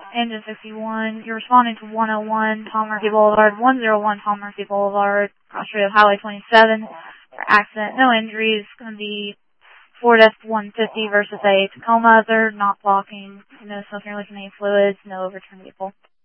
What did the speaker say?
Engine 61, you're responding to 101 Tom Murphy Boulevard, 101 Tom Murphy Boulevard, cross street of Highway 27. For accident, no injuries. Going to be Ford F-150 versus a Tacoma. They're not blocking. No smoking or leaking any fluids. No overturned vehicle.